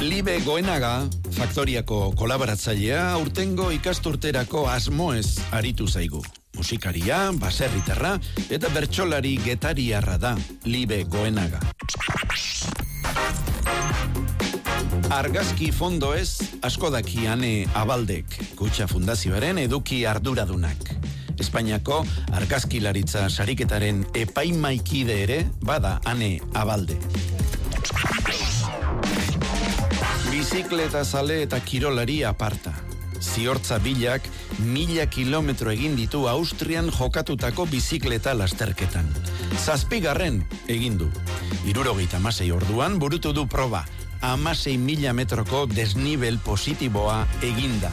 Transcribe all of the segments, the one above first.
Libe Goenaga, faktoriako kolaboratzailea, urtengo ikasturterako asmoez aritu zaigu. Musikaria, baserritarra eta bertsolari getariarra da Libe Goenaga. Argazki fondoez, asko daki Ane Abaldek, Kutxa Fundazioaren eduki arduradunak. Espainiako argazkilaritza sariketaren epaimaikide ere bada Ane Abalde. Bizikleta zale eta kirolari aparta. Ziortza bilak 1000 kilometro egin ditu Austrian jokatutako bizikleta lasterketan. 7. egin du. 76 orduan burutu du proba. 16.000 metroko desnibel positiboa eginda.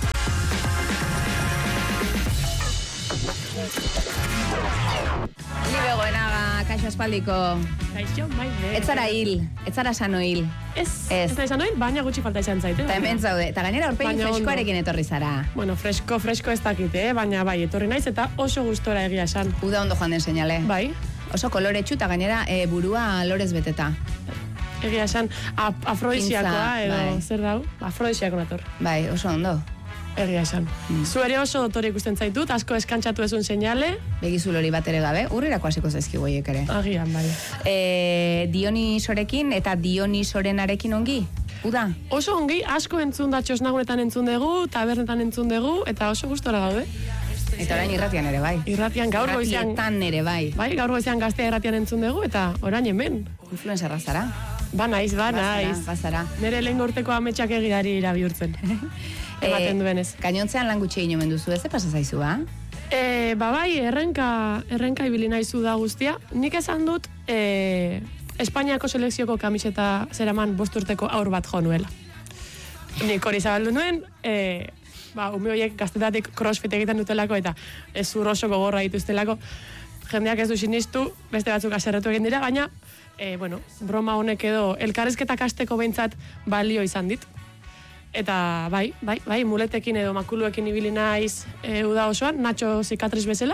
Libe Goenaga, kaixo aspaldiko. Kaixo, maide. Ez zara hil, ez zara sano hil. Ez da izan hil, baina gutxi falta izan zaite. Eta hemen zaude, eta gainera aurpegi freskoarekin etorri zara. Bueno, fresko ez dakite, baina bai, etorri naiz eta oso gustora egia esan. Uda ondo joan den seinale. Bai. Oso koloretsu eta gainera burua lorez beteta. Egia esan, afrodisiakoa edo zer dau? Afrodisiako nator. Bai, oso ondo. Egia esan. Zu ere oso dotore ikusten zaitut, asko eskantxatu ezun seinale. Begizu lori bat ere gabe, urrirako hasiko zaizkigu horiek ere. Agian, bai. Dionisorekin eta Dionisorenarekin ongi? Uda? Oso ongi, asko entzun da txosnagunetan entzun dugu, tabernetan entzun dugu, eta oso gustora gaude. Eta orain irratian ere bai. Irratian gaur goizean. Irratietan ere bai. Bai, gaur goizean Gaztea irratian entzun dugu, eta orain hemen. Influencerra zara? Ba naiz. Bazara. Nere lehen urteko ametsak egidari irabihurtzen. Ematen duenez. Gainontzean lan gutxi egin omen duzu, ez pasa zaizu, ba? Bai, errenka ibili naizu da guztia. Nik esan dut, Espainiako selekzioko kamiseta zeraman 5 urteko aur bat jo nuela. Nik hori zabaldu nuen, ume horiek gaztetatik crossfit egiten dutelako eta ez oso gogorra dituztelako. Jendeak ez du sinistu, beste batzuk aserretu egin dira, baina, broma honek edo elkarrezketak hasteko behintzat balio izan dit. Eta bai, muletekin edo makuluekin ibili naiz uda osoan, Nacho zikatriz bezala.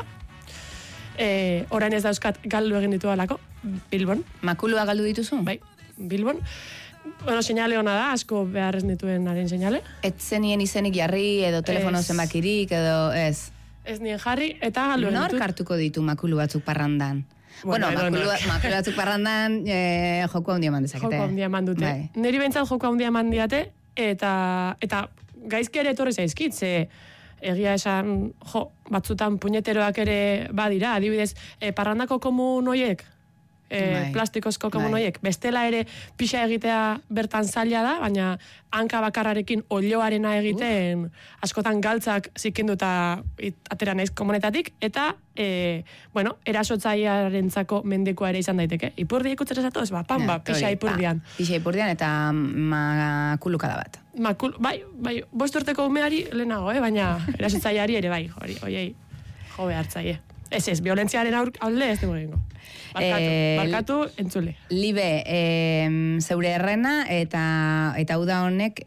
Orain ez dauzkat galdu egin ditu alako, Bilbon. Makulua galdu dituzu? Bai, Bilbon. Seinale hona da, asko behar ez nituen haren seinale. Ez zenien izenik jarri edo telefono zenbakirik edo ez? Ez nien jarri eta galdu egin ditut. Nork hartuko ditu makulu batzuk parrandan? Makulu batzuk parrandan joko handia eman dezakete. Joko handia eman dute. Bai. Neri behintzat joko handia eman diate, eta gaizki ere etorri zaizkit, ze egia esan, batzutan puñeteroak ere badira, adibidez, parrandako komun hoiek, plastikozko komun hoiek, bestela ere pixa egitea bertan zaila da, baina hanka bakarrarekin olioarena egiten askotan galtzak zikinduta atera naiz komunetatik, eta erasotzailearentzako mendekua ere izan daiteke. Ipurdi ikutzera zato, ez pixa ipurdian. Pixa ipurdian eta makulukada bat. Bai, 5 urteko umeari lehenago, baina erasotzaileari ere bai, horiei jo behartzaile. Ez, violentziaren alde ez dugu egingo. Barkatu, entzule. Libe, zeure errena eta uda honek,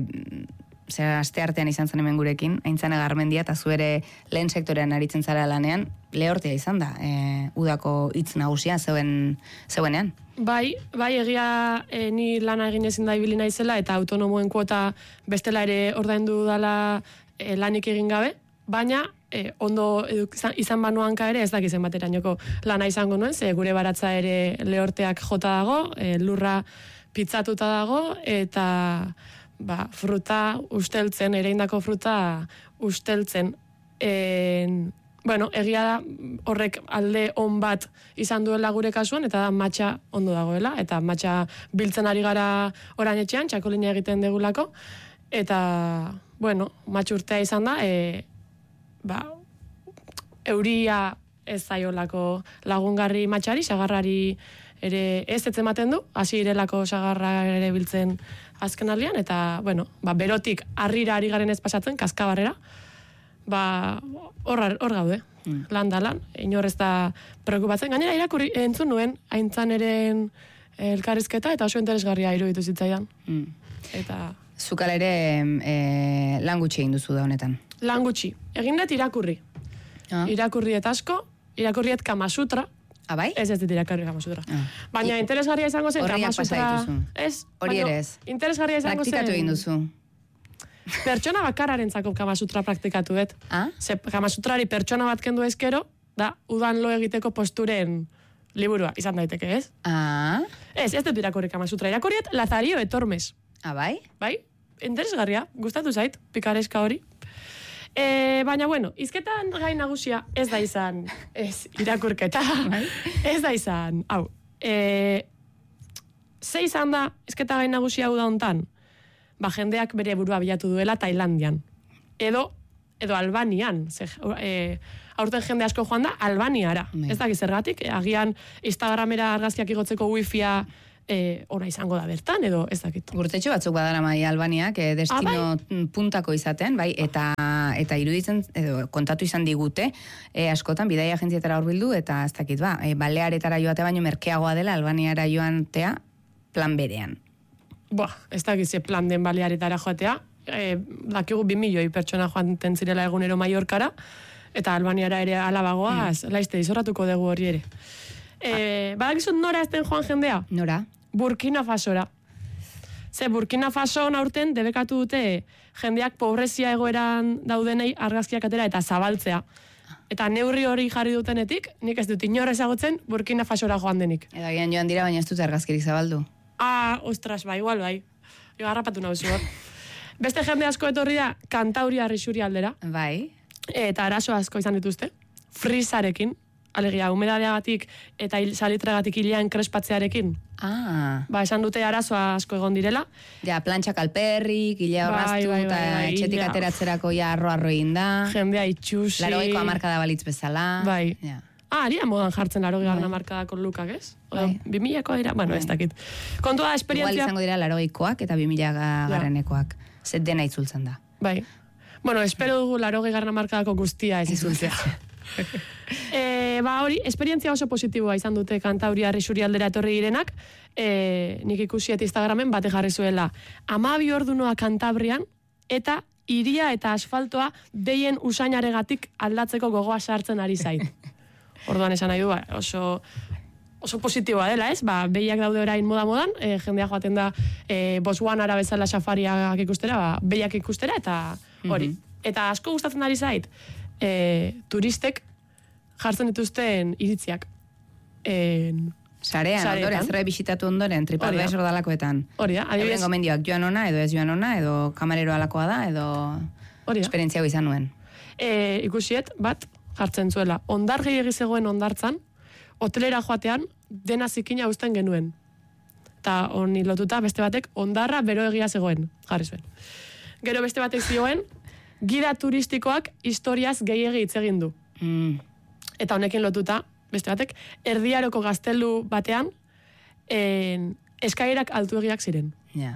aste artean izan zen hemen gurekin, Aintzane Garmendia, eta zu ere lehen sektorean aritzen zara lanean, lehortea izan da, udako hitz nagusia zeuenean. Bai, egia ni lana egin ezin da ibili naizela, eta autonomoen kuota bestela ere ordaindu dala lanik egin gabe, baina ondo izan banuanka ere ez dakizen baterainoko lana izango nuen, ze gure baratza ere lehorteak jota dago, lurra pitzatuta dago, eta fruta usteltzen, ereindako fruta usteltzen. Egia da horrek alde on bat izan duela gure kasuan, eta da matxa ondo dagoela, eta matxa biltzen ari gara orain etxean, txakolina egiten degulako, eta, matxurtea izan da, euria ez zaiolako lagungarri matxari, sagarrari ere ez ematen du, hasi irelako sagarra ere biltzen azken aldian, eta, berotik harrira ari garen ez pasatzen, kaskabarrera, hor gaude, lan da lan, inor ez da preokupatzen. Gainera, irakurri entzun nuen, Aintzaneren elkarrizketa, eta oso interesgarria iruditu zitzaidan. Eta Zukal ere lan gutxi egin duzu da honetan. Lan gutxi. Egin dut irakurri. Irakurri eta asko, irakurriet Kama Sutra, Bai? Ez dit irakurri Kama Sutra. Baina interesgarria izango zen Kama Sutra. Hori ere ez. Interesgarria izango zen. Praktikatu egin duzu. Pertsona bakarrarentzako Kama Sutra praktikatu dut. Ze Kama Sutrari pertsona bat kendu ezkero, da udan lo egiteko posturen liburua izan daiteke, ez? Ez dut irakurri Kama Sutra. Irakurriet Lazario Etormes. Bai? Bai? Interesgarria, gustatu zait, pikareska hori. Baina, bueno, izketan gai nagusia ez da izan, irakurketa, ez da izan, hau, ze izan da izketa gai nagusia hau da hontan, jendeak bere burua bilatu duela Tailandian, edo Albanian, aurten jende asko joan da Albaniara, ez da gizergatik, agian Instagramera argazkiak igotzeko wifia ona izango da bertan, edo ez dakit. Urtetxo batzuk badara Albaniak, destino puntako izaten, bai, eta iruditzen, edo kontatu izan digute, askotan, bidaia agentzietara hurbildu, eta ez dakit, Balearetara joate baino merkeagoa dela, Albaniara joantea plan berean. Ez dakit ze plan den Balearetara joatea, dakigu 2 milioi pertsona joanten zirela egunero Mallorcara, eta Albaniara ere alabagoa, laizte izorratuko dugu hori ere. Badakizut nora ezten joan jendea? Nora? Burkina Fasora. Ze Burkina Faso aurten debekatu dute jendeak pobrezia egoeran daudenei argazkiak atera eta zabaltzea. Eta neurri hori jarri dutenetik, nik ez dut inor ezagutzen Burkina Fasora joan denik. Eta gian joan dira, baina ez dut argazkirik zabaldu. Ostras, igual bai. Garrapatu nauzu hor. Beste jende asko etorri da Kantauriar isurialdera. Bai. Eta arazo asko izan dituzte. Frisarekin. Alegia, humedadeagatik eta salitragatik hilean krespatzearekin. Esan dute arazoa asko egon direla. Ja, plantxak alperrik, hilea horraztu, eta etxetik ateratzerako arro egin da. Jendea itxusi. 80ko hamarkada balitz bezala. Bai. Aria modan jartzen 80 hamarkadako lukak, ez? 2000koa dira, bueno, ez dakit. Kontua da, esperientzia... Igual izango dira 80koak eta 2000 garrenekoak. Zet dena itzultzen da. Bai. Bueno, espero dugu 80 hamarkadako guztia ez itzultzea. Hori, esperientzia oso positiboa izan dute Kantauriar isurialdera etorri direnak, nik ikusiet Instagramen bate jarri zuela 12 ordunoa Kantabrian, eta hiria eta asfaltoa deien usainaregatik aldatzeko gogoa sartzen ari zait. Orduan esan nahi du, oso positiboa dela, ez? Behiak daude orain modan, jendea joaten da Botswanara bezala safariak ikustera, behiak ikustera, eta hori. Eta asko gustatzen ari zait, turistek jartzen dituzten iritziak. Sarean, ondoren, zerre bisitatu ondoren, TripAdvisor dalakoetan. Hori da, adibidez. Euren gomendioak joan ona, edo ez joan ona, edo kamarero alakoa da, edo esperientziago izan nuen. Ikusiet, bat, jartzen zuela. Ondar gehiagi zegoen ondartzan, hotelera joatean, dena zikina uzten genuen. Eta honi lotuta, beste batek, ondarra beroegia zegoen, jarri zuen. Gero beste batek zioen, gida turistikoak historiaz gehiegi hitz egin du. Eta honekin lotuta, beste batek, Erdiaroko gaztelu batean, eskailerak altuegiak ziren.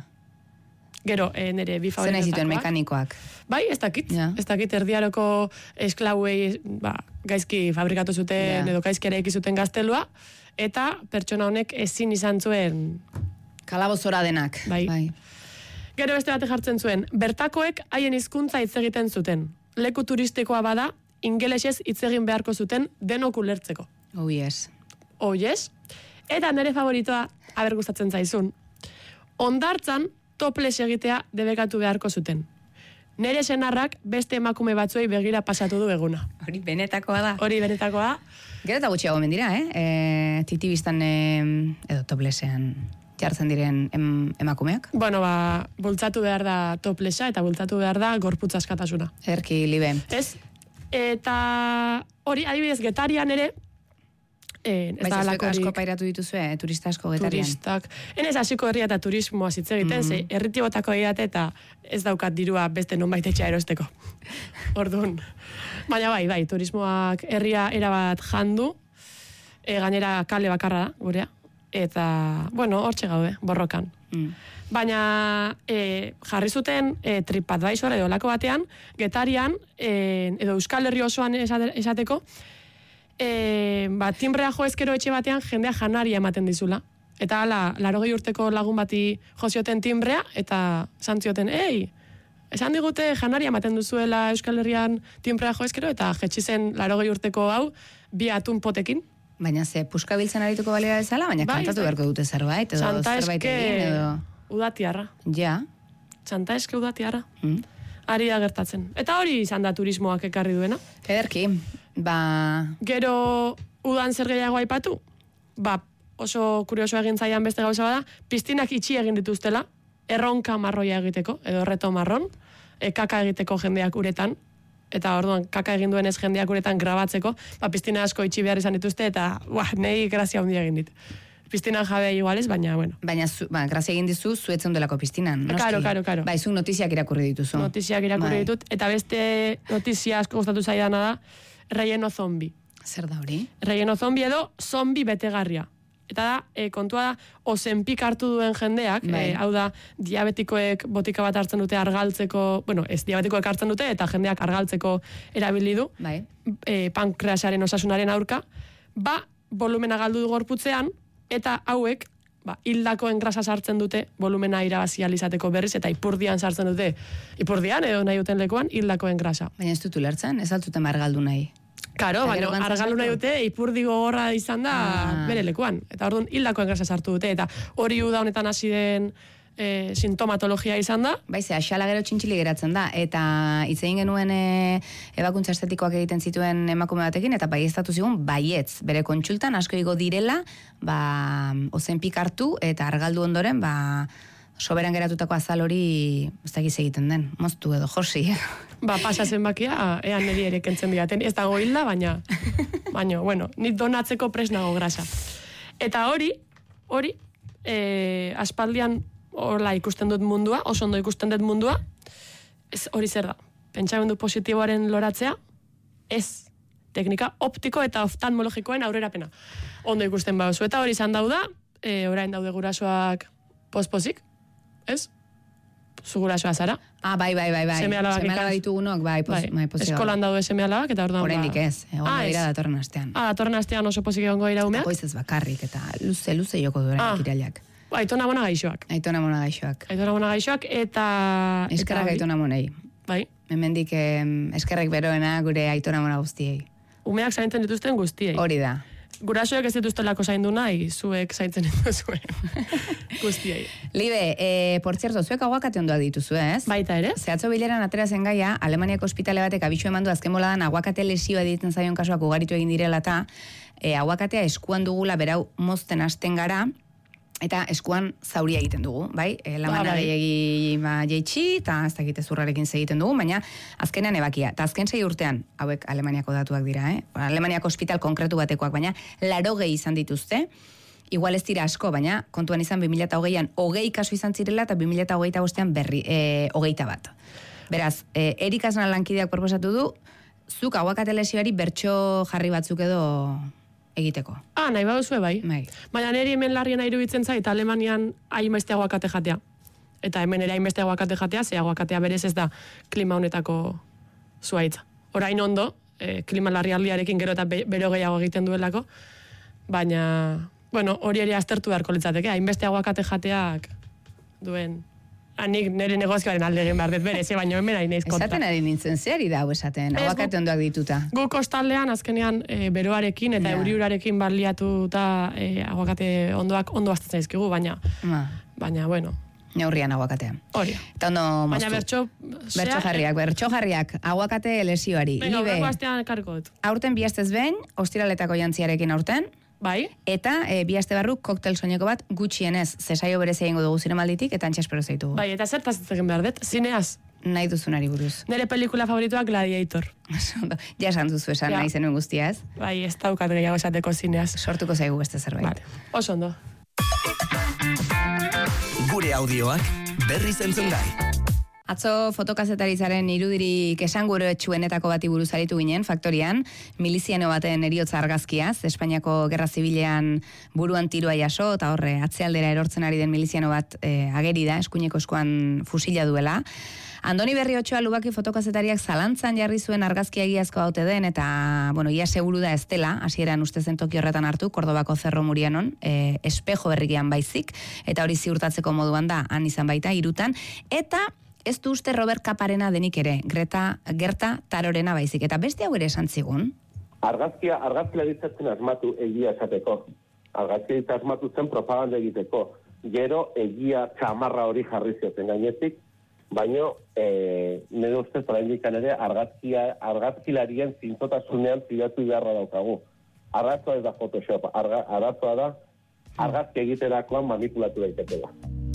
Gero, nire bi favoritotakoak. Zena zituen mekanikoak. Bai, ez dakit Erdiaroko esklauei gaizki fabrikatu zuten, edo gaizki eraiki zuten gaztelua, eta pertsona honek ezin izan zuen... Kalabozora denak. Bai. Gero beste bate jartzen zuen, bertakoek haien hizkuntza hitz egiten zuten. Leku turistikoa bada, ingelesez hitz egin beharko zuten denok ulertzeko. Oh yes. Eta nire favoritoa, aber gustatzen zaizun. Hondartzan toples egitea debekatu beharko zuten. Nire senarrak beste emakume batzuei begira pasatu du eguna. Hori benetakoa da. Gero eta gutxiago mendira, titibistan edo toplesean jartzen diren emakumeak? Bueno, bultzatu behar da toplesa eta bultzatu behar da gorputz askatasuna. Erki libe. Ez? Eta hori, adibidez, Getarian ere, asko pairatu dituzue, turista asko Getarian. Turistak. Enez hasiko herria eta turismoa hitz egiten, ze erritibotako egate eta ez daukat dirua beste nonbait etxea erosteko. Orduan. Baina bai, turismoak herria erabat jandu, gainera kale bakarra da, gurea. Eta, bueno, hortxe gaude, borrokan. Baina jarri zuten TripAdvisor edo lako batean, Getarian, edo Euskal Herri osoan esateko, timbrea jo ezkero etxe batean jendea janaria ematen dizula. Eta hala, 80 urteko lagun bati jozioten timbrea, eta zantzioten, esan digute janaria ematen duzuela Euskal Herrian timbrea jo ezkero, eta jetxi zen 80 urteko hau, 2 atun potekin, Baina ze, puska biltzen arituko balera bezala, baina kantatu beharko dute zerbait, edo zerbait egin, edo... Udatiarra. Ja. Txanta eske udatiarra. Ari da gertatzen. Eta hori izan da turismoak ekarri duena. Ederki, Gero udan zer gehiago aipatu? Oso kurioso egin zaian beste gauza bada, piztinak itxi egin dituztela, erronka marroia egiteko, edo reto marron, kaka egiteko jendeak uretan, eta orduan kaka egin duen ez jendeak uretan grabatzeko, piztina asko itxi behar izan dituzte, eta nahi grazia handia egin dit. Piztinan jabe igualez, baina, bueno. Baina, grazia egin dizu, zuetzen delako piztinan, noski? Karo. Zuk notiziak irakurri dituzu. Notiziak irakurri ditut, eta beste notizia asko gustatu zaidana da, relleno zombi. Zer da hori? Relleno zombi edo zombi betegarria. Eta da, kontua da, Ozempik hartu duen jendeak, hau da, diabetikoek botika bat hartzen dute argaltzeko, ez diabetikoek hartzen dute, eta jendeak argaltzeko erabili du, pankreasaren osasunaren aurka, volumena galdu du gorputzean, eta hauek, hildakoen grasa sartzen dute, volumena irabazi alizateko berriz, eta ipurdian sartzen dute, ipurdian edo nahi duten lekuan, hildakoen grasa. Baina ez dut ulertzen, ez altzuten argaldu nahi. Karo, baina argalu nahi dute, ipurdi gogorra izan da bere lekuan. Eta orduan hildakoen grasa sartu dute, eta hori uda honetan hasi den sintomatologia izan da. Ze axala gero txintxili geratzen da, eta hitz egin genuen ebakuntza estetikoak egiten zituen emakume batekin, eta baieztatu zigun baietz, bere kontsultan asko igo direla, Ozempik hartu, eta argaldu ondoren, soberan geratutako azal hori, ez dakiz egiten den, moztu edo josi. Pasa zenbakia, ean niri ere kentzen diaten, ez dago hilda, baina, bueno, nik donatzeko presnago grasa. Eta hori, aspaldian horla ikusten dut mundua, oso ondo ikusten dut mundua, hori zer da, pentsamendu positiboaren loratzea, ez, teknika optiko eta oftalmologikoen aurrerapena. Ondo ikusten bauzu, eta hori izan dauda, orain daude gurasoak pospozik, ez? Zugurasoa zara. Bai. Seme-alabak ditugunok, posik. Eskolan daude seme-alabak, eta orduan... Oraindik ez, egongo dira datorren astean. Datorren astean oso posik egongo dira umeak. Goiz ez bakarrik, eta luze joko duren irailak. Aitona mona gaixoak. Aitona mona gaixoak, eta... Eskerrak aitona monei. Bai. Hemendik eskerrek beroena gure aitona mona guztiei. Umeak zaintzen dituzten guztiei. Hori da. Gurasoek ez dituztelako zaindu nahi, zuek zaintzen dituzuen guztiei. Libe, por cierto, zuek aguakate ondoak dituzu, ez? Baita ere. Zehatzo bileran atera zen gaia, Alemaniako ospitale batek abitxu eman du azken boladan aguakate lesioa ditzen zaion kasuak ugaritu egin direla eta aguakatea eskuan dugula berau mozten hasten gara, eta eskuan zauria egiten dugu, bai? Lamana gehiagi jeitsi, eta ez dakite zurrarekin segiten dugu, baina azkenean ebakia. Eta azken 6 urtean, hauek Alemaniako datuak dira, Alemaniako ospital konkretu batekoak, baina 80 izan dituzte, igual ez dira asko, baina kontuan izan 2008an 20 kasu izan zirela, eta 2025an 21. Beraz, Erik Asna lankideak proposatu du, zuk aguakate lesioari bertso jarri batzuk edo... egiteko. Nahi baduzue bai. Baina niri hemen larriena iruditzen zait Alemanian hainbeste aguakate jatea. Eta hemen ere hainbeste aguakate jatea, ze aguakatea berez ez da klima honetako zuaitza. Orain ondo, klima larrialdiarekin gero eta bero gehiago egiten duelako, baina, bueno, hori ere aztertu beharko litzateke, hainbeste aguakate jateak duen... Nik nire negozioaren alde egin behar dut berez, baina hemen hain eiz kontra. Esaten ari nintzen zehari da, esaten, aguakate ondoak dituta. Gu kostaldean, azkenean, beroarekin eta euriurarekin baliatuta aguakate ondoak ondo azten zaizkigu, baina, bueno. Neurrian aguakatean. Hori. Eta ondo moztu. Baina bertso jarriak, aguakate lesioari. Venga, horreko astean ekarko dut. Aurten 2 astez behin, ostiraletako jantziarekin aurten, bai. Eta 2 aste barruk koktel soineko bat gutxienez, zesaio berezia egingo dugu zinemalditik, eta antxe espero zaitugu. Bai, eta zertaz egin behar dut, zineaz. Nahi duzunari buruz. Nire pelikula favoritoa Gladiator. Ja esan duzu esan nahi zenuen guztia, ez? Bai, ez daukat gehiago esateko zineaz. Sortuko zaigu beste zerbait. Vale. Oso ondo. Gure audioak berriz entzungai. Atzo fotokazetarizaren irudirik esanguratsuenetako bati buruz aritu ginen, Faktorian, miliziano baten heriotza argazkiaz, Espainiako Gerra Zibilean buruan tiroa jaso, eta horre, atzealdera erortzen ari den miliziano bat ageri da, eskuineko eskuan fusila duela. Andoni Berriotxoa Lubaki fotokazetariak zalantzan jarri zuen argazkia egiazko haute den, eta, bueno, ia seguru da ez dela, hasieran uste zen toki horretan hartu, Kordobako Cerro Murianon, espejo berrikian baizik, eta hori ziurtatzeko moduan da, han izan baita, 3, eta ez du uste Robert Kaparena denik ere, Gerta Tarorena baizik. Eta beste hau ere esan zigun, Argazkilaritzatzen asmatu egia esateko. Argazkilaritza asmatu zen propaganda egiteko. Gero egia txamarra hori jarri zioten gainetik, baino nire ustez oraindikan ere argazkilarien zintzotasunean zidatu beharra daukagu. Arazoa ez da Photoshop, arazoa da argazki egiterakoan manipulatu daitekela.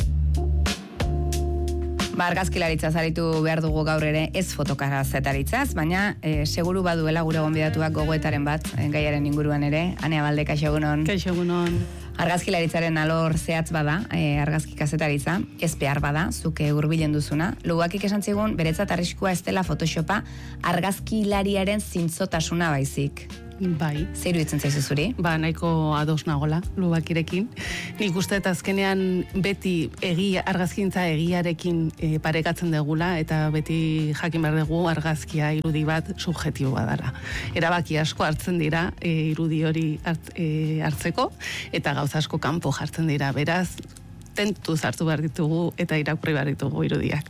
Argazkilaritza zaritu behar dugu gaur ere ez fotokazetaritzaz, baina seguru baduela gure gonbidatuak gogoetaren bat gaiaren inguruan ere. Ane Abalde, kaixo egunon. Kaixo egunon. Argazkilaritzaren alor zehatz bada, argazki kazetaritza, ez behar bada, zuke hurbilen duzuna. Lugakik esan zigun, beretzat arriskua ez dela Photoshopa argazkilariaren zintzotasuna baizik. Bai. Zeiru ditzen zaizu zuri? Nahiko ados nagola, Lubakirekin. Nik uste eta azkenean beti argazkintza egiarekin parekatzen degula, eta beti jakin behar dugu argazkia irudi bat subjektiboa dara. Erabaki asko hartzen dira irudi hori hartzeko, eta gauza asko kanpo jartzen dira. Beraz, tentuz hartu behar ditugu eta irakurri behar ditugu irudiak.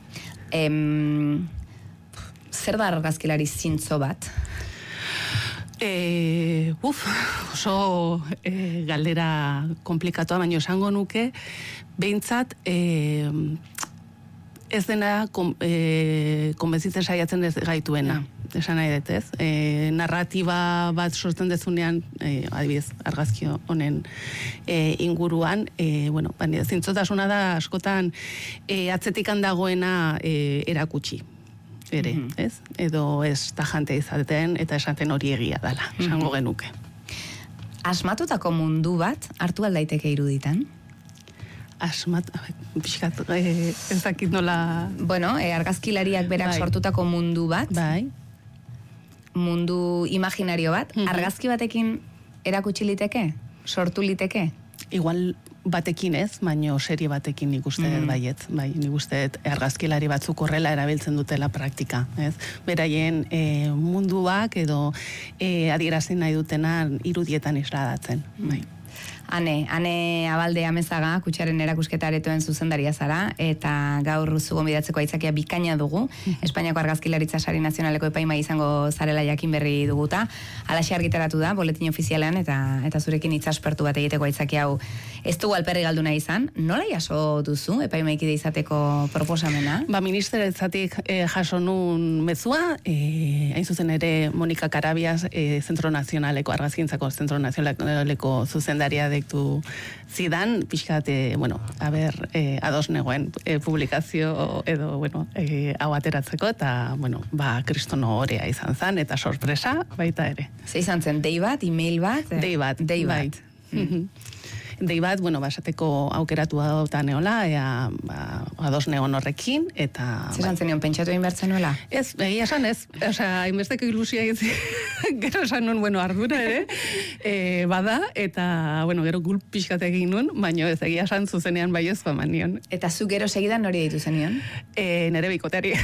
Zer da argazkilari zintzo bat? Oso galdera komplikatoa, baina esango nuke, behintzat ez dena konbentzitzen saiatzen ez gaituena. Esan nahi dut, ez? Narratiba bat sortzen dezunean, adibidez, argazki honen inguruan, zintzotasuna da askotan atzetikan dagoena erakutsi. Ere, ez? Edo ez tajante izaten eta esaten hori egia dela, esango genuke. Asmatutako mundu bat hartu aldaiteke iruditan? Pixkat, ez dakit nola... Bueno, argazkilariak berak sortutako mundu bat, mundu imaginario bat, argazki batekin erakutsi liteke? Sortu liteke? Igual batekin ez, baino serie batekin nik uste dut baiet. Bai, nik uste dut argazkilari batzuk horrela erabiltzen dutela praktika, ez? Beraien munduak edo adierazten nahi dutena irudietan isladatzen, bai. Ane Abalde Amezaga, Kutxaren erakusketa aretoen zuzendaria zara, eta gaur zu gonbidatzeko aitzakia bikaina dugu. Espainiako argazkilaritza sari nazionaleko epaimai izango zarela jakin berri duguta. Alaxe argitaratu da, boletin ofizialean, eta zurekin itzaspertu bat egiteko aitzakia hau. Ez dugu alperri galduna izan. Nola jaso duzu epaimaikide izateko proposamena? Ministeretzatik jaso nun mezua, hain zuzen ere Monika Karabias, Zentro Nazionaleko, argazkintzako Zentro Nazionaleko zuzendaria dektu zidan, pixkat, ados negoen publikazio edo, hau ateratzeko, eta, kristono horea izan zen, eta sorpresa baita ere. Ze izan zen, dei bat, e-mail bat? Dei bat. Dei bat, basateko aukeratu da neola, ados negon horrekin, eta... Zezan zenion, pentsatu egin behar zenuela? Ez, egia esan ez. Hainbesteko ilusia egin gero esan nun, ardura ere, bada, eta, gero gulp pixkat egin nun, baina ez egia esan zuzenean bai ez baman nion. Eta zu gero segidan nori ditu zenion? Nere bikoteari.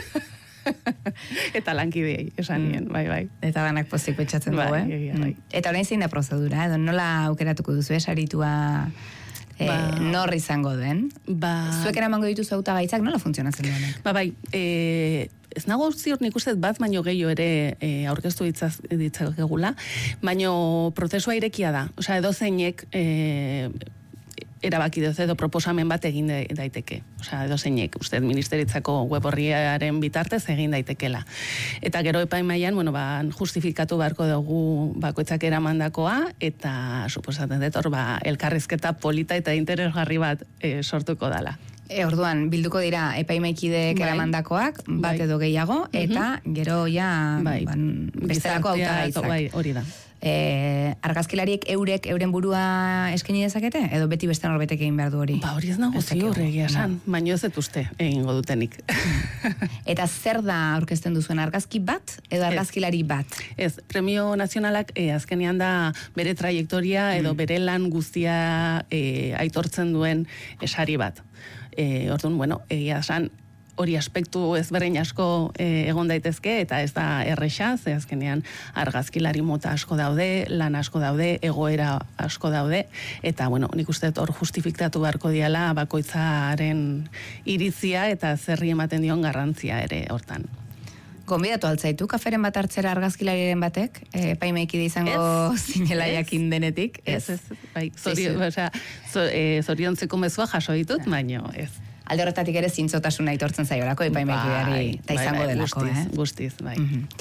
Eta lankidei, esan nien, bai. Eta banak pozik betxatzen dugu, Bai. Eta orain zein da prozedura, edo nola aukeratuko duzu, saritua nor izango den? Zuek eramango dituzu hautagaitzak, nola funtzionatzen duenek? Bai, ez nago ziur nik uste bat baino gehiago ere aurkeztu ditzakegula, baino prozesua irekia da. Osea, edo zeinek erabaki dut edo proposamen bat egin daiteke. Osea, edo zeinek, uste, ministeritzako web horriaren bitartez egin daitekela. Eta gero epaimaian, justifikatu beharko dugu bakoitzak eramandakoa, eta suposatzen dut hor, elkarrizketa polita eta interesgarri bat sortuko dala. Orduan, bilduko dira epaimaikidek eramandakoak, bat edo gehiago, eta gero ja bestelako hautagaitzak. Bai, hori da. Argazkilariek euren burua eskaini dezakete? Edo beti beste norbetek egin behar du hori? Hori ez nago ziur egia esan, baino ez dut egingo dutenik. Eta zer da aurkezten duzuen, argazki bat edo argazkilari bat? Ez, Premio Nazionalak azkenean da bere trajektoria edo bere lan guztia aitortzen duen sari bat. Orduan, egia esan, hori aspektu ezberdin asko egon daitezke, eta ez da erresa, ze azkenean argazkilari mota asko daude, lan asko daude, egoera asko daude, eta, nik uste hor justifikatu beharko diala bakoitzaren iritzia eta zerri ematen dion garrantzia ere hortan. Gonbidatu altzaitu kaferen bat hartzera argazkilariren batek, epaimaikide izango zinela jakin denetik. Ez, bai, zoriontzeko mezua jaso ditut, baino ez. Alde horretatik ere zintzotasuna aitortzen zaiolako epaimaikideari, eta izango delako, guztiz, bai.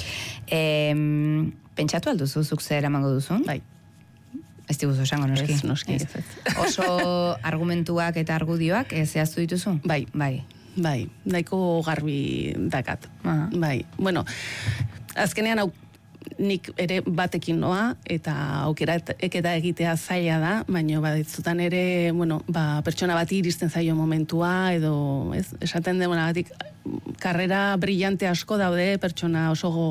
Pentsatu alduzu, zuk zer eramango duzun? Bai. Ez diguzu esango, noski? Ez, noski. Oso argumentuak eta argudioak zehaztu dituzu? Bai. Bai, nahiko garbi dakat. Bai, bueno, azkenean nik ere batekin noa, eta aukera eketa egitea zaila da, baina baditzutan ere, bueno, pertsona bati iristen zaio momentua, edo, esaten demonagatik, karrera brillante asko daude, pertsona oso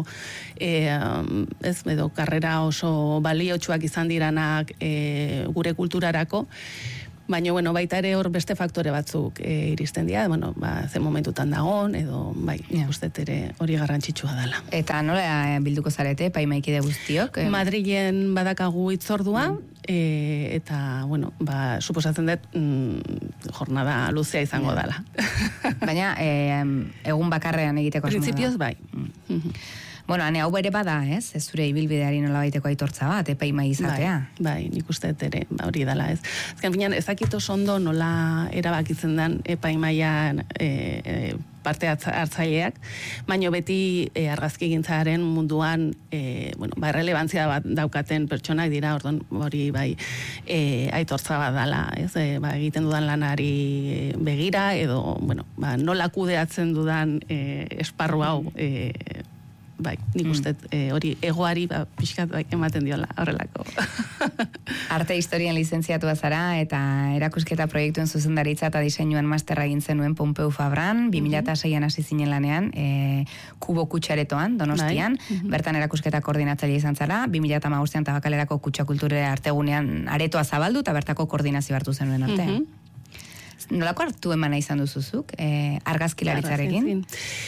edo karrera oso baliotsuak izan diranak gure kulturarako, baina, bueno, baita ere hor beste faktore batzuk iristen dira, bueno, ze momentutan dagoen, edo, bai, ustet ere hori garrantzitsua dela. Eta nola bilduko zarete, epaimaikide guztiok? Madrilen badakagu hitzordua, eta, bueno, suposatzen dut jornada luzea izango dela. Baina, egun bakarrean egiteko asmoa da? Printzipioz, bai. Bueno, hau bere bada, ez? Ez zure ibilbideari nola baiteko aitortza bat, epaimai izatea. Bai, nik uste ere, hori dela, ez. Azken finean, ezakito sondo nola erabakitzen den epaimaian parte hartzaileak, baino beti argazkigintzaren munduan, relevantzia bat daukaten pertsonak dira, orduan hori bai aitortza bat dela, ez? Egiten dudan lanari begira, edo, nola kudeatzen dudan esparru hau, bai, nik uste hori egoari pixkat ematen diola horrelako. Arte historian lizentziatua zara eta erakusketa proiektuen zuzendaritza eta diseinuan masterra egin zenuen Pompeu Fabran, 2006an hasi zinen lanean, Kubo Kutxaretoan, Donostian, bertan erakusketa koordinatzaile izan zara, 2015an Tabakalerako Kutxa Kultura Artegunean aretoa zabaldu eta bertako koordinazio hartu zenuen arte. Nolako hartu emana izan duzuzuk, argazkilaritzarekin?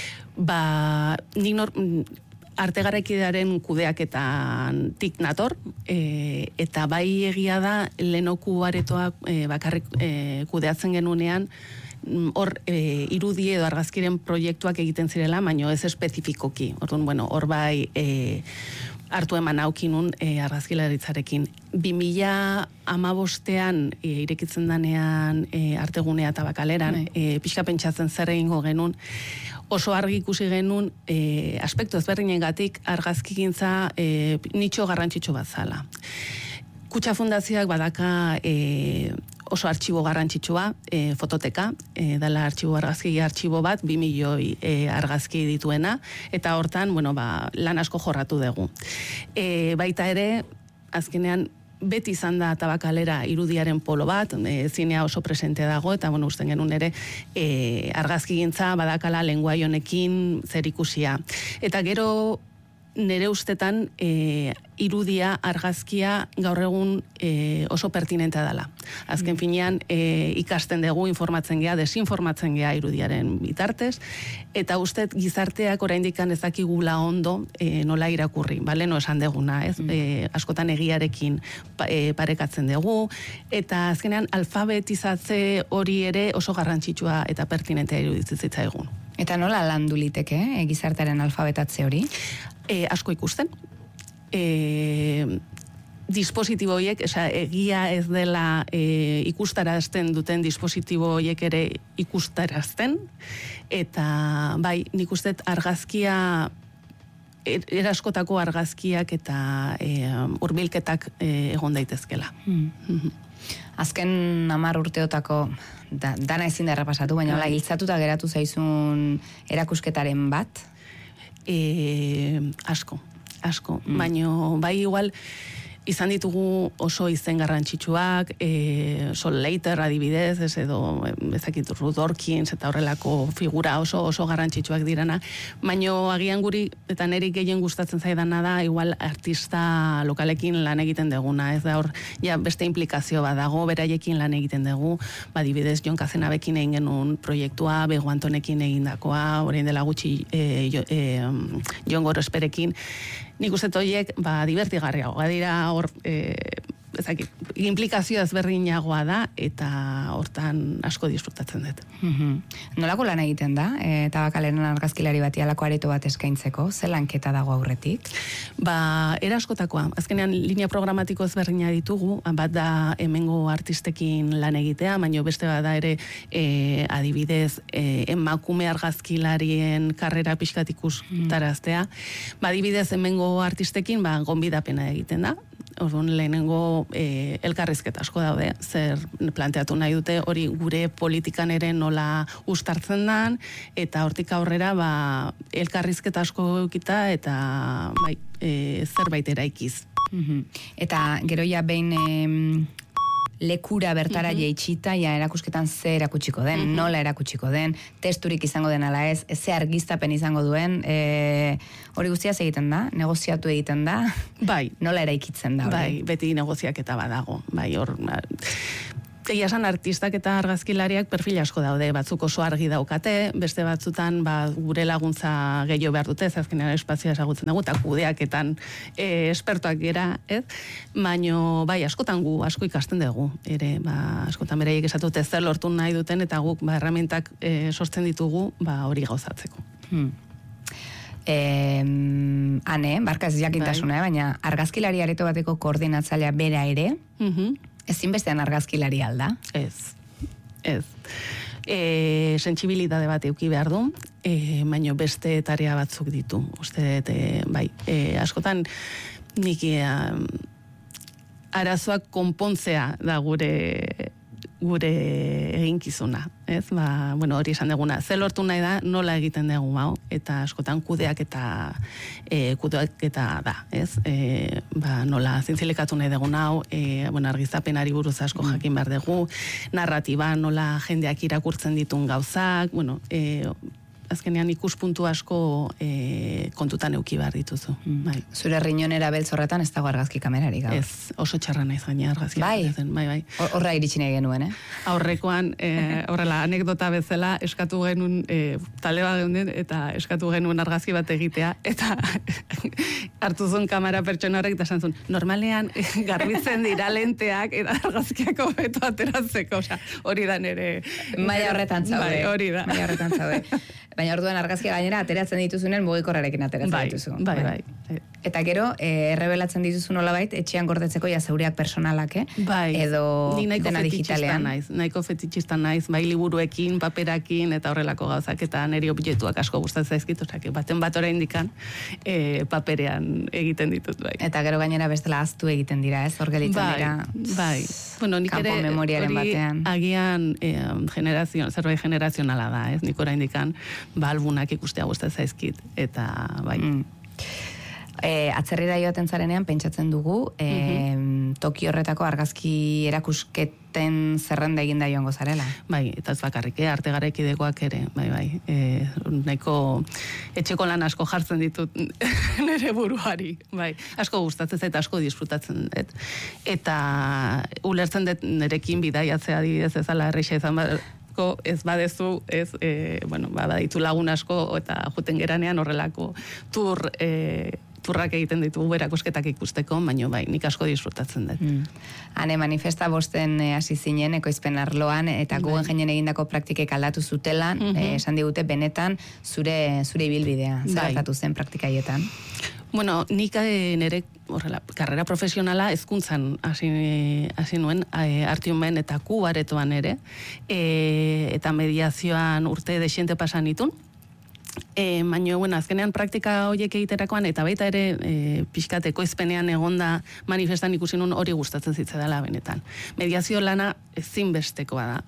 Nik arte garaikidearen kudeaketan tik nator, eta bai egia da lehenoku aretoak bakarrik kudeatzen genunean, hor irudi edo argazkiren proiektuak egiten zirela, baino ez espezifikoki. Orduan, hor bai hartu eman aukinun argazkilaritzarekin. 2015an irekitzen danean artegunea Tabakaleran, pixka pentsatzen zer egingo genuen, oso argi ikusi genuen aspektu ezberdinengatik argazkigintza nitxo garrantzitsu bat zala. Kutxa Fundazioak badaka oso artxibo garrantzitsua, fototeka, dela argazki artxibo bat, 2 milioi argazki dituena, eta hortan, lan asko jorratu dugu. Baita ere, azkenean, beti izan da Tabakalera irudiaren polo bat, zinea oso presente dago, eta usten genuen ere argazkigintza badakala lenguai honekin zer ikusia. Eta gero nere ustetan irudia, argazkia gaur egun oso pertinentea dela. Azken finean ikasten dugu, informatzen gea, desinformatzen gea irudiaren bitartez, eta ustet gizarteak oraindikan ez dakigula ondo nola irakurri, bale, no esan deguna, ez? Askotan egiarekin parekatzen dugu, eta azkenean alfabetizatze hori ere oso garrantzitsua eta pertinentea iruditzen zitzaigun. Eta nola landu liteke, gizartearen alfabetatze hori? Asko ikusten. Dispositibo horiek, egia ez dela ikustarazten duten dispositibo horiek ere ikustarazten, eta bai, nik usteet argazkia, eraskotako argazkiak eta hurbilketak egon daitezkela. Azken 10 urteotako dana ezin da errepasatu, baina giltzatuta geratu zaizun erakusketaren bat? Asko. Baina bai igual izan ditugu oso izen garrantzitsuak, Sol Leiter adibidez, edo ezakit Ruth Dawkins eta horrelako figura oso garrantzitsuak dirana, baina agian guri eta neri gehien gustatzen zaidana da igual artista lokalekin lan egiten deguna, ez da hor ja beste implikazio badago, beraiekin lan egiten dugu, adibidez Jon Kazenabekin egin genuen proiektua, Bego Antonekin egindakoa, orain dela gutxi Jon Gorosperekin. Nik uste horiek divertigarriago, dira hor ezakit, implikazio ezberdinagoa da, eta hortan asko disfrutatzen dut. Nolako lan egiten da, Tabakaleren argazkilari bati alako areto bat eskaintzeko, ze lanketa dago aurretik? Era askotakoa, azkenean linea programatiko ezberdina ditugu, bat da hemengo artistekin lan egitea, baina beste bat da ere adibidez emakume argazkilarien karrera pixkat ikustaraztea. Adibidez hemengo artistekin gonbidapena egiten da. Orduan lehenengo elkarrizketa asko daude, zer planteatu nahi dute hori gure politikan ere nola ustartzen dan, eta hortik aurrera elkarrizketa asko eukita eta zerbait eraikiz. Eta gero ja behin lekura bertara jeitxita, ja erakusketan ze erakutsiko den, nola erakutsiko den, testurik izango den ala ez, ze argiztapen izango duen, hori guztiaz egiten da, negoziatu egiten da, nola eraikitzen da. Bai, beti negoziaketa badago, hor... Egia esan artistak eta argazkilariak perfil asko daude, batzuk oso argi daukate, beste batzutan gure laguntza gehiago behar dute, azkenean espazioa ezagutzen dugu, eta kudeaketan espertoak gera, ez? Baina, askotan gu, asko ikasten dugu, ere, askotan beraiek esatute zer lortu nahi duten, eta guk, herramientak sortzen ditugu, hori gauzatzeko. Barka ez jakintasuna, baina argazkilari areto bateko koordinatzailea bera ere, ezinbestean argazkilari alda? Ez. Sentsibilitate bat euki behar du, baina beste tarea batzuk ditu. Uste, askotan nik arazoak konpontzea da gure eginkizuna, ez? Hori esan duguna, ze lortu nahi da, nola egiten dugu, eta askotan kudeaketa da, ez? Nola zintzilikatu nahi dugu hau, argizapenari buruz asko jakin behar dugu, narratiba, nola jendeak irakurtzen ditun gauzak, azkenean ikuspuntu asko kontutan euki behar dituzu. Zure riñonera beltz horretan ez dago argazki kamerari gaur? Ez, oso txarra naiz gaina argazki. Bai. Horra iritsi nahi genuen, Aurrekoan, horrela, anekdota bezala, eskatu genuen talde bat geunden, eta eskatu genuen argazki bat egitea, eta hartu zuen kamera pertsona horrek, eta esan zuen, normalean garbitzen dira lenteak, eta argazkiako beto ateratzeko, hori da nere... Maila horretan zaude. Hori da. Maila horretan zaude. Baina orduan argazki gainera ateratzen dituzunen mugikorrarekin ateratzen dituzu. Bai. Eta gero, errebelatzen dituzu nolabait, etxean gordetzeko zeureak personalak, edo dena digitalean. Nahiko fetitxista naiz, liburuekin, paperakin, eta horrelako gauzak, eta neri objektuak asko gustatzen zaizkit, baten bat oraindikan paperean egiten ditut, bai. Eta gero gainera bestela ahaztu egiten dira, ez? Hor gelitzen dira. Bai. Kampo memoriaren batean. Agian zerbait generazionala da, ez? Nik oraindikan albunak ikustea gustatzen zaizkit, eta bai. Atzerrira joaten zarenean pentsatzen dugu, toki horretako argazki erakusketen zerrenda eginda joango zarela. Bai, eta ez bakarrik, arte garaikidekoak ere, bai. Nahiko etxeko lan asko jartzen ditut nire buruari, bai. Asko gustatzen zait, asko disfrutatzen dut. Eta ulertzen dut nirekin bidaiatzea adibidez ezala erreixa izan ez badezu, baditu lagun asko, eta juten geranean horrelako turrak egiten ditugu berakosketak ikusteko, baina bai, nik asko disfrutatzen dut. Hane, manifesta bosten hasi zinen, ekoizpen arloan, eta Guggenheim egindako praktikek aldatu zutela, esan digute benetan zure ibilbidea, zertatu zen praktikaietan? Nik nire karrera profesionala hezkuntzan hasi nuen, Artiumen eta Kubaretoan ere, eta mediazioan urte desiente pasan ditun. Baina, azkenean praktika horiek egiterakoan, eta baita ere pixkateko izpenean egonda manifestan ikusi nun hori gustatzen zitzedala benetan. Mediazio lana ezinbestekoa da,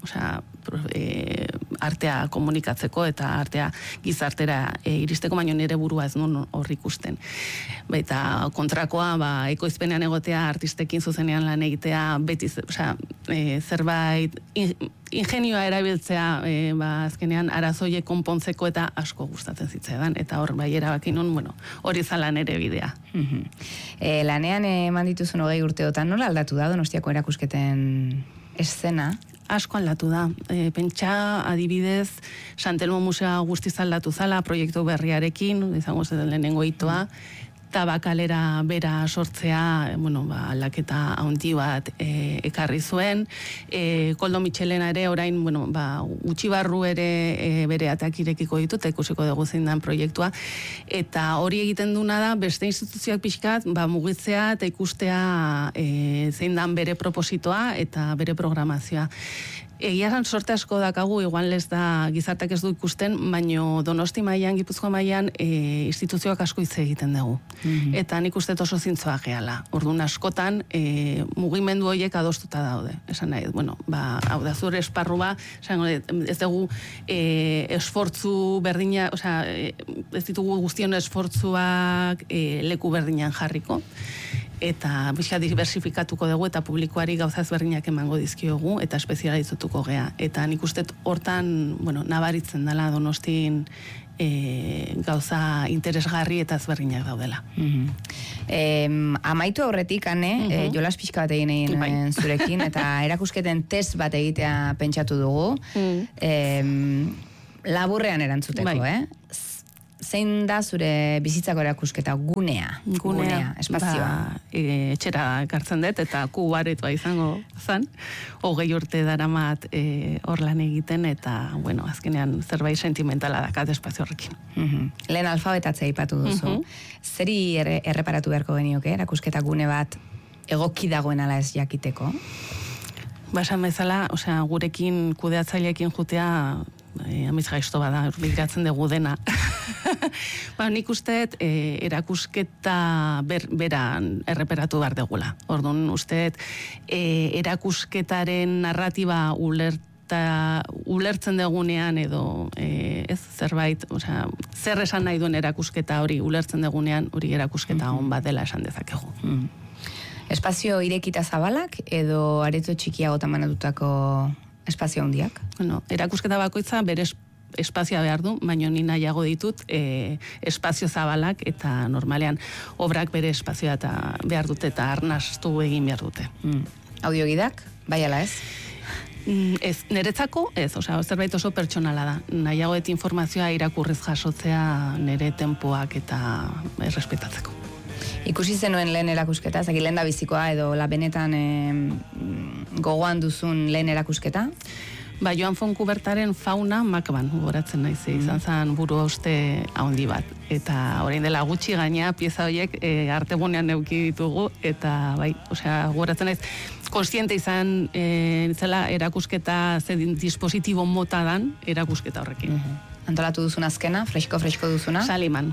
artea komunikatzeko eta artea gizartera iristeko, baina nire burua ez nun hor ikusten. Baita kontrakoa, ekoizpenean egotea, artistekin zuzenean lan egitea, beti, zerbait ingenioa erabiltzea, azkenean arazoiek konpontzeko eta asko gustatzen zitzaidan, eta hor erabaki nun, hori zalan ere bidea. Lanean eman dituzun 20 urteotan, nola aldatu da Donostiako erakusketen eszena? Asko aldatu da. Pentsa, adibidez, Santelmo Musea guztiz aldatu zala, proiektu berriarekin, izango zen lehenengo hitoa, tabakalera bera sortzea, aldaketa handi bat ekarri zuen. Koldo Mitxelena ere orain, utxi barru ere bere ateak irekiko ditu, eta ikusiko dugu zein dan proiektua. Eta hori egiten duna da, beste instituzioak pixkat, mugitzea eta ikustea zein dan bere propositoa eta bere programazioa. Egia esan sorte asko dakagu, igual ez da gizartak ez du ikusten, baino Donosti mailan, Gipuzkoa mailan, instituzioak asko hitz egiten dugu. Eta nik uste oso zintzoa gehala. Orduan askotan, mugimendu horiek adostuta daude. Esan nahi, hau da zure esparrua, ez dugu esfortzu berdina, ez ditugu guztion esfortzuak leku berdinan jarriko. Eta bizka diversifikatuko dugu eta publikoari gauza ezberdinak emango dizkiogu eta espezializatuko gea. Eta nik uste hortan, nabaritzen dela Donostin gauza interesgarri eta ezberdinak daudela. Amaitu aurretik, jolas pixka bat egin zurekin, eta erakusketen test bat egitea pentsatu dugu. Laburrean erantzuteko, Zein da zure bizitzako erakusketa gunea, espazioa? Etxera ekartzen dut, eta kubaretua izango zan. 20 urte daramat hor lan egiten, eta, azkenean zerbait sentimentala dakat espazio horrekin. Lehen alfabetatzea ipatu duzu. Zeri erreparatu beharko genioke, erakusketa gune bat egoki dagoen ala ez jakiteko? Basan bezala, gurekin kudeatzaileekin jutea, amiz gaizto bada, begiratzen dugu dena. Nik usteet erakusketa beran erreperatu behar degula. Orduan usteet erakusketaren narratiba ulertzen degunean edo zerbait, zer esan nahi duen erakusketa hori ulertzen degunean, hori erakusketa on bat dela esan dezakegu. Espazio irekita zabalak edo areto txikiago tamanatutako espazio handiak? Erakusketa bakoitza bere espazioa behar du, baina ni nahiago ditut espazio zabalak eta normalean obrak bere espazioa eta behar dute eta arnastu egin behar dute. Audiogidak? Bai ala ez? Ez, niretzako ez, zerbait oso pertsonala da. Nahiagoet informazioa irakurriz jasotzea nire tempoak eta errespetatzeko. Ikusi zenuen lehen erakusketa, zaki lehen da bizikoa edo benetan gogoan duzun lehen erakusketa? Joan Fonkubertaren fauna makban, goratzen naiz, izan zen buru hauste handi bat. Eta orain dela gutxi gaina, pieza horiek artegunean neuki ditugu, eta goratzen naiz, konstiente izan zela erakusketa dispositibo mota dan erakusketa horrekin. Antolatu duzun azkena, fresko duzuna? Saliman.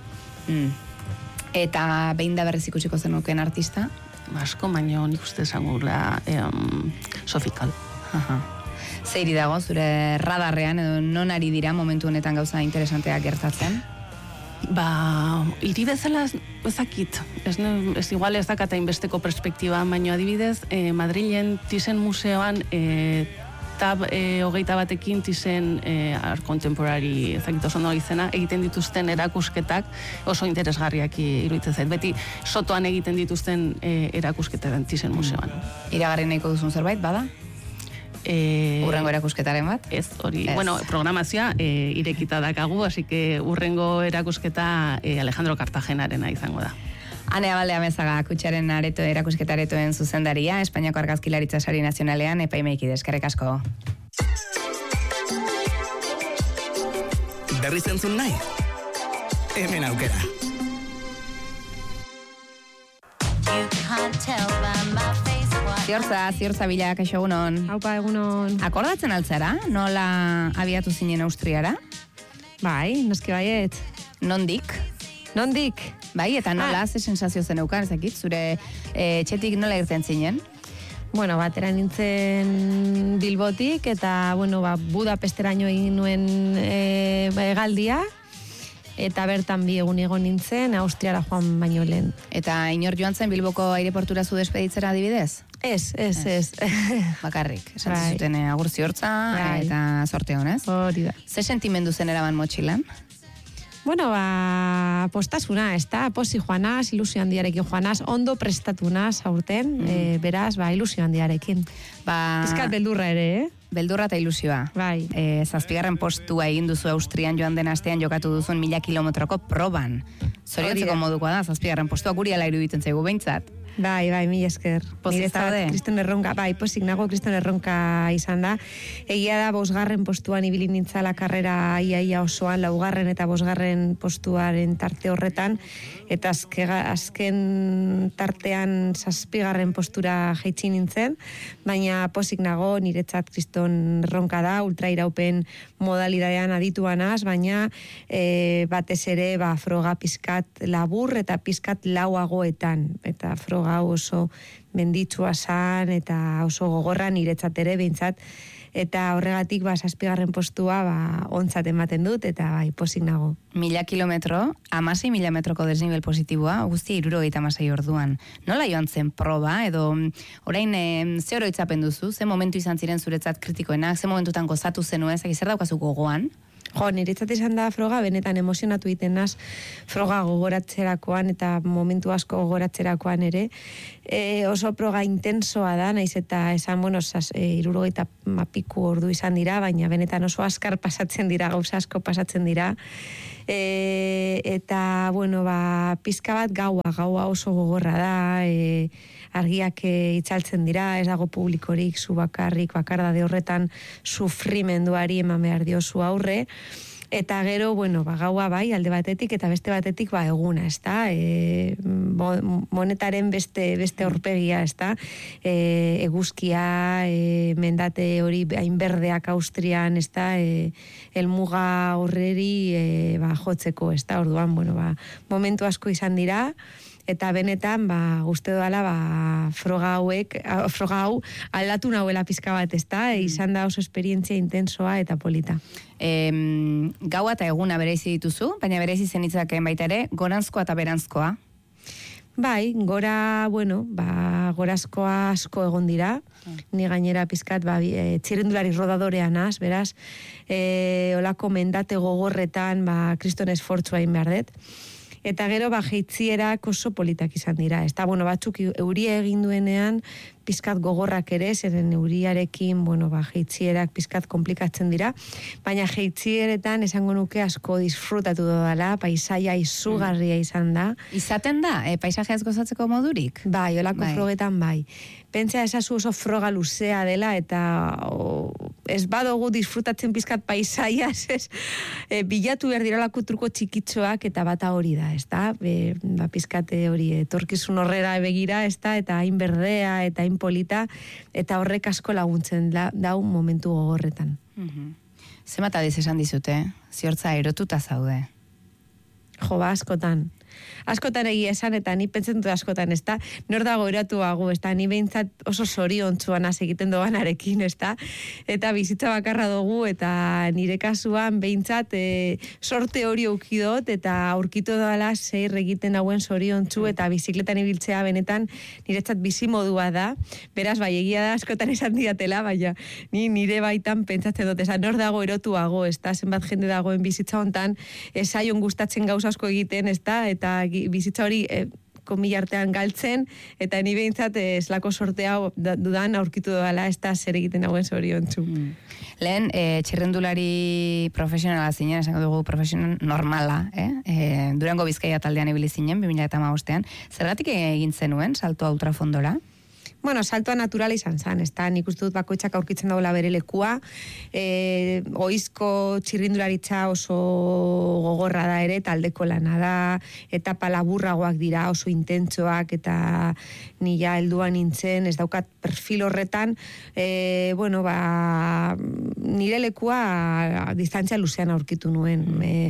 Eta behin da berriz ikusiko zenuken artista? Asko, baina nik uste esangula Sofikal. Zeiri dago, zure radarrean, edo non ari dira momentu honetan gauza interesanteak gertatzen? Hiri bezala ezakit. Ez igual ez dakata inbesteko perspektiba, baina adibidez, Madrilen Thyssen museoan tab 21 batekin Thyssen Art Contemporary ezakit oso ondo izena, egiten dituzten erakusketak oso interesgarriak iruditzen zait. Beti sotoan egiten dituzten erakusketak Thyssen museoan. Iragarri nahiko duzun zerbait, bada? Urrengo erakusketaren bat? Ez, hori. Programazioa irekita dakagu, así que urrengo erakusketa Alejandro Cartagenarena izango da. Ane Abalde Amezaga, Kutxaren erakusketaretoen zuzendaria, Espainiako Argazkilaritza Sari Nazionalean, epaimeikide, eskerrik asko. Berriz entzun nahi? Hemen aukera. Ziortza bila, kaixo egunon. Haupa egunon. Akordatzen altzara, nola abiatu zinen Austriara? Bai, noski baiet. Nondik? Bai, eta nola, ze sensazio zen eukan, ezakit, zure etxetik nola irten zinen? Batera nintzen Bilbotik, eta, Budapesteraino egin nuen hegaldia, eta bertan bi egun egon nintzen, Austriara joan baino lehen. Eta inor joan zen Bilboko aireportura zu despeditzera adibidez? Ez. Bakarrik, esan zuten agur Ziortza, eta sorte honez. Hori da. Ze sentimendu zen eraban motxilan? Bueno, postasuna, ez da, posi joanaz, ilusio handiarekin joanaz, ondo prestatuna aurten, beraz, ilusio handiarekin. Pizkat beldurra ere, Beldurra eta ilusioa. Bai. 7. postua egin duzu Austrian joan den astean jokatu duzun 1000 kilometroko proban. Zoriotzeko modukoa da, 7. postua guri ala iruditzen zaigu behintzat. Bai, mila esker. Pozik zaude? Kriston Erronka, pozik nago Kriston Erronka izan da. Egia da, 5. postuan ibili nintzala karrera iaia osoan, 4. eta 5. postuaren tarte horretan, eta azken tartean 7. postura jaitsi nintzen, baina pozik nago, niretzat Kriston Erronka da, ultrairaupen modalidadean adituanaz, baina batez ere froga pizkat labur eta pizkat lauagoetan, eta froga oso menditsua zan eta oso gogorra niretzat ere behintzat, eta horregatik 7. postua ontzat ematen dut, eta pozik nago. 1000 kilometro, 16.000 metroko desnivel positiboa, guztia 76 orduan. Nola joan zen proba, edo orain ze oroitzapen duzu, ze momentu izan ziren zuretzat kritikoenak, ze momentutan gozatu zenuen, zer daukazu gogoan? Niretzat izan da froga, benetan emozionatu egiten naz froga gogoratzerakoan eta momentu asko gogoratzerakoan ere. Oso proga intensoa da, naiz eta esan, 60 piku ordu izan dira, baina benetan oso askar pasatzen dira, gauza asko pasatzen dira. Eta, pizka bat gaua oso gogorra da, argiak itzaltzen dira, ez dago publikorik, zu bakarrik, bakardade horretan sufrimenduari eman behar diozu aurre, eta gero, gaua alde batetik, eta beste batetik, eguna, ez da, monetaren beste aurpegia, ez da, eguzkia, mendate hori hainberdeak Austrian, ez da, helmuga horreri jotzeko, ez da, orduan, momentu asko izan dira, eta benetan, uste doala, froga hau aldatu nahuela pizka bat, ez da, izan da oso esperientzia intensoa eta polita. Gaua eta eguna bereizi dituzu, baina bereizi zenitzaken baita ere, goranzkoa eta beranzkoa. Bai, gorazkoa asko egon dira, ni gainera pizkat, txirrindulari rodadorean az, beraz, olako mendate gogorretan, kriston esfortzua egin behar dut. Eta gero, jeitzierak oso politak izan dira. Ez da, batzuk euria egin duenean, pizkat gogorrak ere, zeren euriarekin, jeitzierak pizkat komplikatzen dira. Baina jeitzieretan esango nuke asko disfrutatu dodala, paisaia izugarria izan da. Izaten da, paisajeaz gozatzeko modurik? Bai, olako frogetan bai. Pentsa esazu oso froga luzea dela, eta ez badugu disfrutatzen pizkat paisaiaz, bilatu behar diralako truko txikitxoak, eta bata hori da, ez da? Pizkate hori, etorkizun horrera begira, ez da? Eta hain berdea, eta hain polita, eta horrek asko laguntzen dau momentu gogorretan. Zenbat aldiz esan dizute, ziortza erotuta zaude? Askotan. Askotan egia esan, eta ni pentsen dut askotan, ez da, nor dago eratuago, ez da, ni behintzat oso zoriontzuan egiten doanarekin, ez da, eta bizitza bakarra dugu, eta nire kasuan behintzat sorte hori aukidot, eta aurkitu dala zeir egiten hauen zoriontzu, eta bizikletan ibiltzea benetan niretzat bizi modua da, beraz, egia da askotan esan diatela, baina ni nire baitan pentsatzen dut, ez da, nor dago eratuago, ez da, zenbat jende dagoen bizitza hontan, zaion gustatzen gauza asko egiten, ez da, eta bizitza hori komilartean galtzen, eta ni behintzat eslako sortea dudan aurkitu dela, ez da zer egiten hauen zoriontzu. Lehen, txirrendulari profesionala zinen, esango dugu profesional normala, Durango Bizkaia taldean ibili zinen, 2015ean. Zergatik egin zenuen, saltoa ultrafondora? Saltoa naturala izan zen, ez da, nik uste dut bakoitzak aurkitzen dagoela bere lekua, oizko txirrindularitza oso gogorra da ere, taldeko lana da, etapa laburragoak dira, oso intentsoak, eta nila helduan nintzen, ez daukat perfil horretan, nire lekua distantzia luzean aurkitu nuen,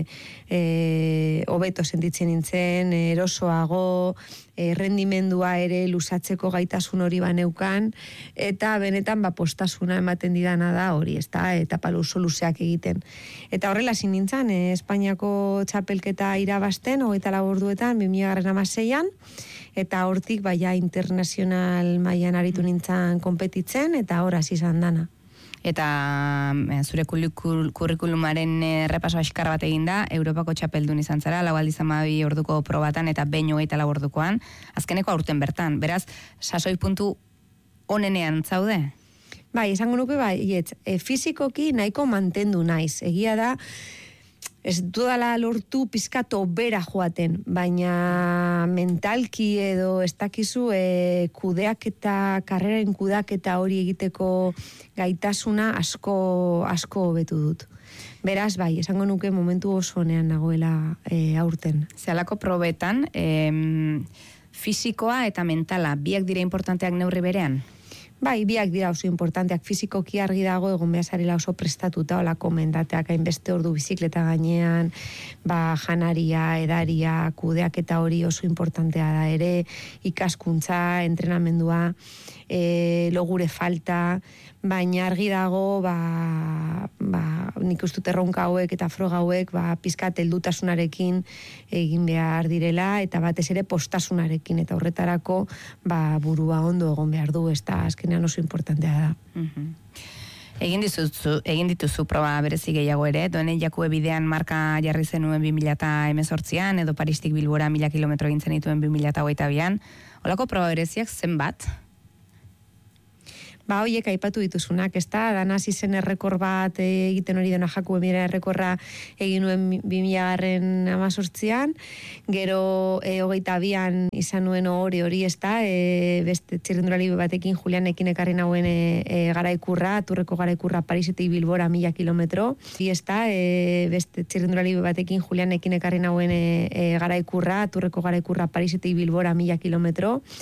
hobeto sentitzen nintzen, erosoago, rendimendua ere luzatzeko gaitasun hori baneukan, eta benetan postasuna ematen didana da hori, ez da, etapa luzeak egiten. Eta horrela zin nintzen, Espainiako txapelketa irabazten, 24 orduetan, 2016an, eta hortik internazional mailan aritu nintzen konpetitzen, eta horaz izan dana. Eta zure kurrikulumaren repaso askar bat egin da, Europako txapeldun izan zara, 4x12 orduko probatan eta behin 24 ordukoan, azkeneko aurten bertan. Beraz, sasoi puntu onenean zaude? Bai, esango nuke fizikoki nahiko mantendu naiz. Egia da, ez dudala lortu pizkato bera joaten, baina mentalki edo ez dakizu karreren kudeaketa hori egiteko gaitasuna asko hobetu dut. Beraz, bai, esango nuke momentu oso honean nagoela aurten. Zehalako probetan, fisikoa eta mentala, biak dira importanteak neurri berean? Bai, biak dira oso importanteak, fizikoki argi dago egon behazarela oso prestatuta, olako mendateak hainbeste ordu bizikleta gainean, janaria, edaria, kudeaketa hori oso importantea da ere, ikaskuntza, entrenamendua, logure falta, baina argi dago, nik ustut erronka hauek eta froga hauek, pizkat heldutasunarekin egin behar direla, eta batez ere postasunarekin, eta horretarako, burua ondo egon behar du, ez da, azkenean oso importantea da. Egin dituzu proba berezi gehiago ere, Donen Jakue bidean marka jarri zenuen 2018an, edo Paristik Bilbora 1000 kilometro egin zenituen 2022an. Holako proba bereziak zenbat? Horiek aipatu dituzunak, ez da, danaz izen errekor bat egiten hori dena Jakue bidea errekorra egin nuen 2018an, gero 22an izan nuen hori ez da, beste txirrindulari batekin Julianekin ekarri nauen garaikurra, Turreko garaikurra Parisetik Bilbora 1000 kilometro, ez da, beste txirrindulari batekin Julianekin ekarri nauen garaikurra, Turreko garaikurra Parisetik Bilbora 1000 kilometro,